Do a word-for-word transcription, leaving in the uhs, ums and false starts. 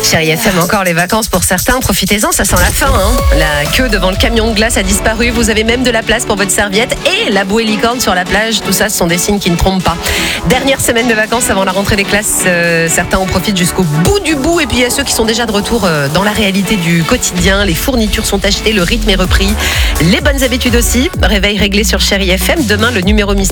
Chérie F M, encore les vacances pour certains. Profitez-en, ça sent la fin. Hein. La queue devant le camion de glace a disparu. Vous avez même de la place pour votre serviette et la bouée licorne sur la plage. Tout ça, ce sont des signes qui ne trompent pas. Dernière semaine de vacances avant la rentrée des classes. Euh, certains en profitent jusqu'au bout du bout. Et puis il y a ceux qui sont déjà de retour euh, dans la réalité du quotidien. Les fournitures sont achetées, le rythme est repris. Les bonnes habitudes aussi. Réveil réglé sur Chérie F M. Demain, le numéro mystère.